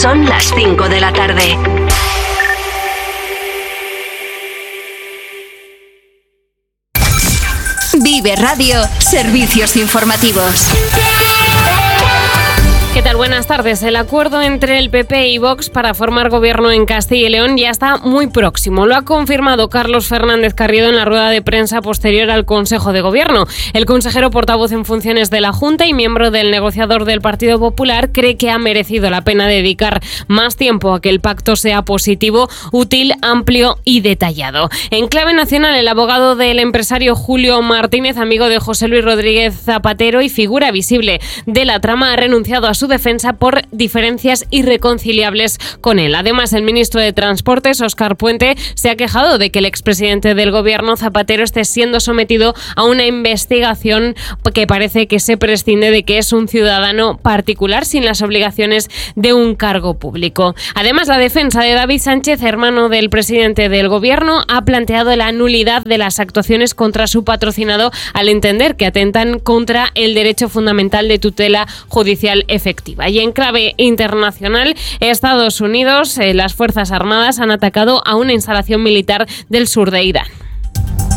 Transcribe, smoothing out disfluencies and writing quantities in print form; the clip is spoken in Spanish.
Son las 5 de la tarde. Vive Radio, servicios informativos. ¿Qué tal? Buenas tardes. El acuerdo entre el PP y Vox para formar gobierno en Castilla y León ya está muy próximo. Lo ha confirmado Carlos Fernández Carriedo en la rueda de prensa posterior al Consejo de Gobierno. El consejero portavoz en funciones de la Junta y miembro del negociador del Partido Popular cree que ha merecido la pena dedicar más tiempo a que el pacto sea positivo, útil, amplio y detallado. En clave nacional, el abogado del empresario Julio Martínez, amigo de José Luis Rodríguez Zapatero y figura visible de la trama, ha renunciado a su defensa por diferencias irreconciliables con él. Además, el ministro de Transportes, Óscar Puente, se ha quejado de que el expresidente del gobierno, Zapatero, esté siendo sometido a una investigación que parece que se prescinde de que es un ciudadano particular sin las obligaciones de un cargo público. Además, la defensa de David Sánchez, hermano del presidente del gobierno, ha planteado la nulidad de las actuaciones contra su patrocinado al entender que atentan contra el derecho fundamental de tutela judicial efectiva. Y en clave internacional, Estados Unidos, las Fuerzas Armadas han atacado a una instalación militar del sur de Irán.